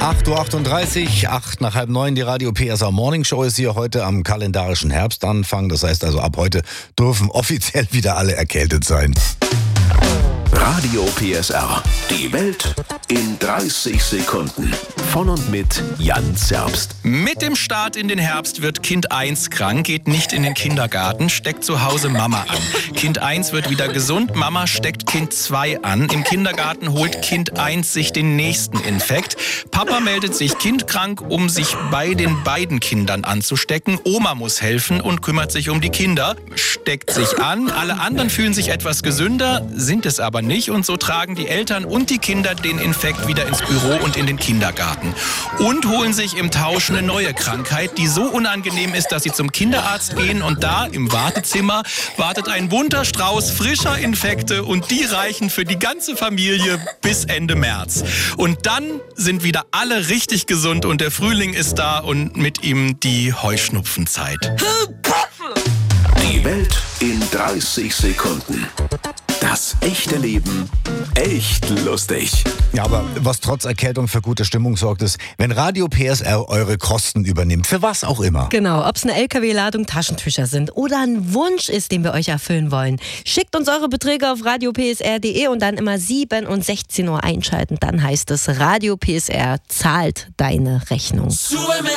8.38 Uhr, 8 nach halb 9, die Radio PSR Morning Show ist hier heute am kalendarischen Herbstanfang. Das heißt also, ab heute dürfen offiziell wieder alle erkältet sein. Radio PSR. Die Welt in 30 Sekunden. Von und mit Jan Zerbst. Mit dem Start in den Herbst wird Kind 1 krank, geht nicht in den Kindergarten, steckt zu Hause Mama an. Kind 1 wird wieder gesund, Mama steckt Kind 2 an. Im Kindergarten holt Kind 1 sich den nächsten Infekt. Papa meldet sich kindkrank, um sich bei den beiden Kindern anzustecken. Oma muss helfen und kümmert sich um die Kinder, steckt sich an. Alle anderen fühlen sich etwas gesünder, sind es aber nicht. Und so tragen die Eltern und die Kinder den Infekt wieder ins Büro und in den Kindergarten. Und holen sich im Tausch eine neue Krankheit, die so unangenehm ist, dass sie zum Kinderarzt gehen. Und da im Wartezimmer wartet ein bunter Strauß frischer Infekte. Und die reichen für die ganze Familie bis Ende März. Und dann sind wieder alle richtig gesund und der Frühling ist da und mit ihm die Heuschnupfenzeit. Die Welt in 30 Sekunden. Das echte Leben echt lustig. Ja, aber was trotz Erkältung für gute Stimmung sorgt, ist, wenn Radio PSR eure Kosten übernimmt, für was auch immer. Genau, ob es eine LKW-Ladung Taschentücher sind oder ein Wunsch ist, den wir euch erfüllen wollen. Schickt uns eure Beträge auf radiopsr.de und dann immer 7 und 16 Uhr einschalten. Dann heißt es, Radio PSR zahlt deine Rechnung.